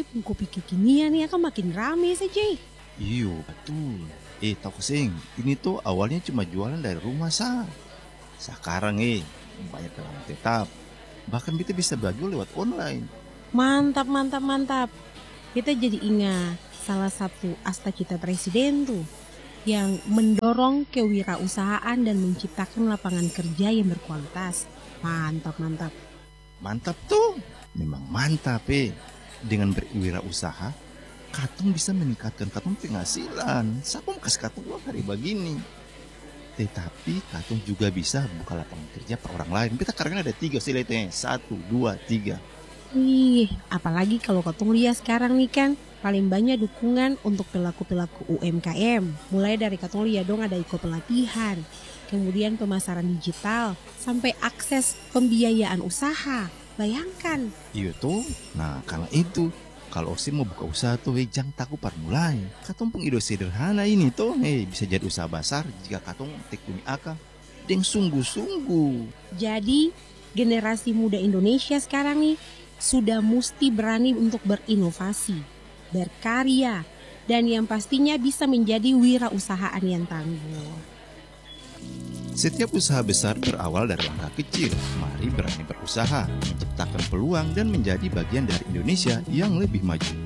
pengkopi kekinian ya kan makin rame saja. Iyo, betul. Tahu Sing, ini tuh awalnya cuma jualan dari rumah sah. Sekarang banyak pelanggan tetap. Bahkan kita bisa baju lewat online. Mantap, mantap, mantap. Kita jadi ingat salah satu asta cita presiden tuh yang mendorong kewirausahaan dan menciptakan lapangan kerja yang berkualitas. Mantap, mantap. Mantap tuh, memang mantap Dengan berwirausaha, katong bisa meningkatkan katong penghasilan. Siapa mau kasih katong uang hari begini? Tetapi katong juga bisa buka lapangan kerja per orang lain. Kita karena ada 3 silitnya, 1, 2, 3. Wih, apalagi kalau katong lihat sekarang nih kan, paling banyak dukungan untuk pelaku-pelaku UMKM. Mulai dari katong lihat dong ada ikut pelatihan, kemudian pemasaran digital, sampai akses pembiayaan usaha. Bayangkan. Iya tuh, nah karena itu, kalau Osi mau buka usaha tuh, jangan takut mulai. Katong pun ide sederhana ini tuh, bisa jadi usaha besar jika katong tekuni akal dengan sungguh-sungguh. Jadi, generasi muda Indonesia sekarang nih sudah mesti berani untuk berinovasi, berkarya, dan yang pastinya bisa menjadi wirausahaan yang tangguh. Setiap usaha besar berawal dari langkah kecil. Mari berani berusaha, menciptakan peluang dan menjadi bagian dari Indonesia yang lebih maju.